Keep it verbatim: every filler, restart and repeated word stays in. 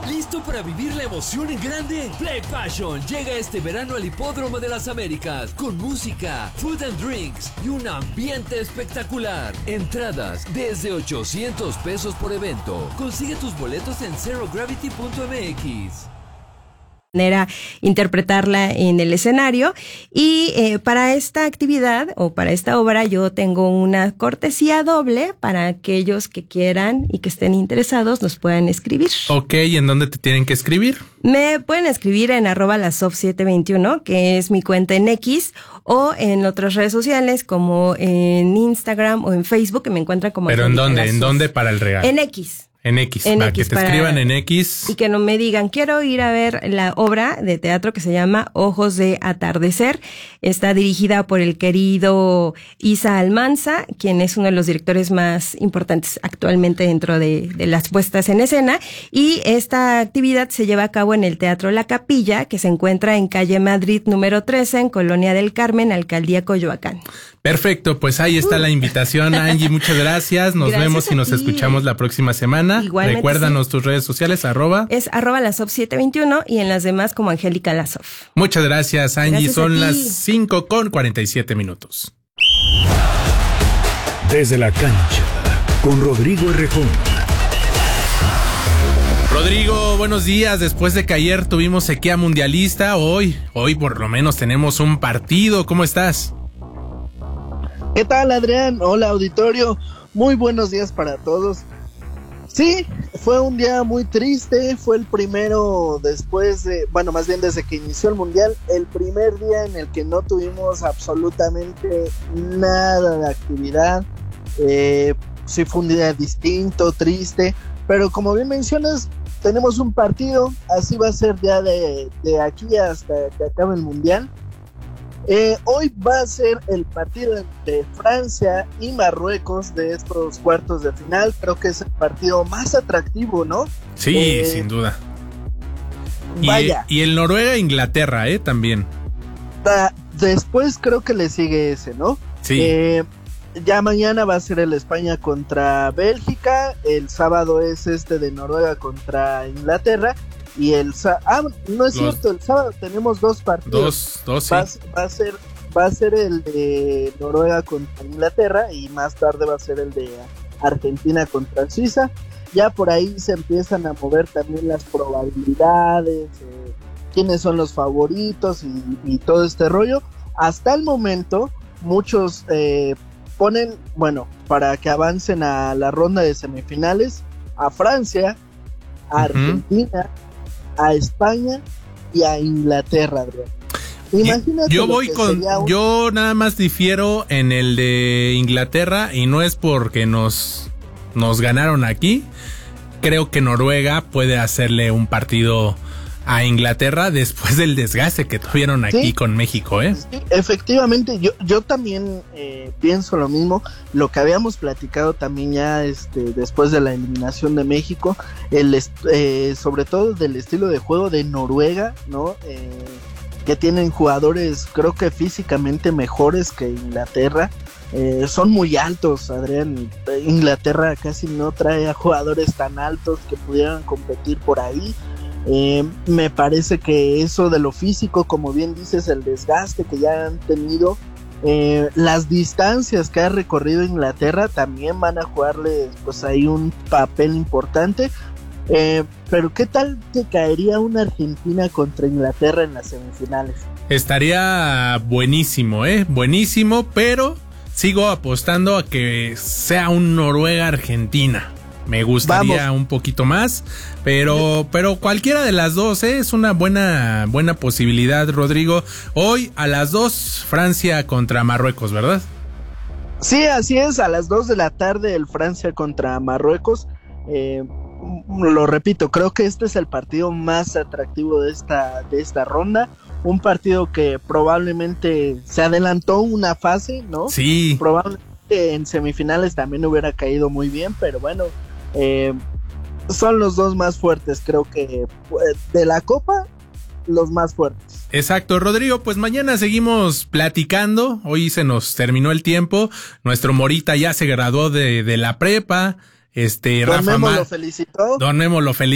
¿Listo para vivir la emoción en grande? Play Passion llega este verano al Hipódromo de las Américas con música, food and drinks y un ambiente espectacular. Entradas desde ochocientos pesos por evento. Consigue tus boletos en zero gravity punto m x. Manera interpretarla en el escenario y eh, para esta actividad o para esta obra yo tengo una cortesía doble para aquellos que quieran y que estén interesados nos puedan escribir. Ok, ¿y en dónde te tienen que escribir? Me pueden escribir en arroba la sof siete veintiuno, que es mi cuenta en X, o en otras redes sociales como en Instagram o en Facebook, que me encuentran como... ¿Pero en dónde? ¿En dónde para el regalo? En X. En X, en para X, que te para, escriban en X. Y que no me digan, quiero ir a ver la obra de teatro que se llama Ojos de Atardecer. Está dirigida por el querido Isa Almanza, quien es uno de los directores más importantes actualmente dentro de, de las puestas en escena. Y esta actividad se lleva a cabo en el Teatro La Capilla, que se encuentra en calle Madrid número trece, en Colonia del Carmen, Alcaldía Coyoacán. Perfecto, pues ahí está uh. la invitación, Angie, muchas gracias. Nos gracias vemos y nos escuchamos la próxima semana. Igualmente, recuérdanos sí. tus redes sociales, arroba. Es arroba la sof siete veintiuno y en las demás como Angélica Lasof. Muchas gracias, Angie. Gracias Son las cinco con cuarenta y siete minutos. Desde la cancha, con Rodrigo Errejón. Rodrigo, buenos días. Después de que ayer tuvimos sequía mundialista, hoy, hoy por lo menos tenemos un partido. ¿Cómo estás? ¿Qué tal, Adrián? Hola, auditorio. Muy buenos días para todos. Sí, fue un día muy triste. Fue el primero después de, bueno, más bien desde que inició el Mundial, el primer día en el que no tuvimos absolutamente nada de actividad. Eh, sí, fue un día distinto, triste. Pero como bien mencionas, tenemos un partido. Así va a ser ya de, de aquí hasta que acabe el Mundial. Eh, hoy va a ser el partido entre Francia y Marruecos de estos cuartos de final. Creo que es el partido más atractivo, ¿no? Sí, eh, sin duda. Vaya. Y, y el Noruega-Inglaterra, ¿eh? También. Da, después creo que le sigue ese, ¿no? Sí. Eh, ya mañana va a ser el España contra Bélgica. El sábado es este de Noruega contra Inglaterra. Y el ah, no es Los, cierto, el sábado tenemos dos partidos. Dos, dos, sí. Va, va a ser, va a ser el de Noruega contra Inglaterra y más tarde va a ser el de Argentina contra Suiza. Ya por ahí se empiezan a mover también las probabilidades, eh, quiénes son los favoritos y, y todo este rollo. Hasta el momento, muchos eh, ponen, bueno, para que avancen a la ronda de semifinales, a Francia, a Argentina, uh-huh. a España y a Inglaterra, Adrián. Imagínate. Yo voy con, un... yo nada más difiero en el de Inglaterra y no es porque nos, nos ganaron aquí. Creo que Noruega puede hacerle un partido a Inglaterra después del desgaste que tuvieron aquí ¿Sí? con México, ¿eh? Sí, efectivamente, yo, yo también eh, pienso lo mismo, lo que habíamos platicado también ya este, después de la eliminación de México, el eh, sobre todo del estilo de juego de Noruega, ¿no? Eh, que tienen jugadores, creo que físicamente mejores que Inglaterra, eh, son muy altos, Adrián. Inglaterra casi no trae a jugadores tan altos que pudieran competir por ahí. Eh, me parece que eso de lo físico, como bien dices, el desgaste que ya han tenido, eh, las distancias que ha recorrido Inglaterra también van a jugarle pues ahí un papel importante. Eh, pero ¿qué tal que caería una Argentina contra Inglaterra en las semifinales? Estaría buenísimo, eh, buenísimo, pero sigo apostando a que sea un Noruega-Argentina. Me gustaría Vamos. un poquito más, pero pero cualquiera de las dos ¿eh? es una buena buena posibilidad, Rodrigo. Hoy a las dos, Francia contra Marruecos, ¿verdad? Sí, así es, a las dos de la tarde el Francia contra Marruecos. Eh, lo repito, creo que este es el partido más atractivo de esta, de esta ronda. Un partido que probablemente se adelantó una fase, ¿no? Sí. Probablemente en semifinales también hubiera caído muy bien, pero bueno... Eh, son los dos más fuertes, creo que de la Copa, los más fuertes. Exacto, Rodrigo, pues mañana seguimos platicando. Hoy se nos terminó el tiempo. Nuestro Morita ya se graduó de, de la prepa. Este, Don Rafa Memo Ma- lo felicitó. Don Memo lo felicitó.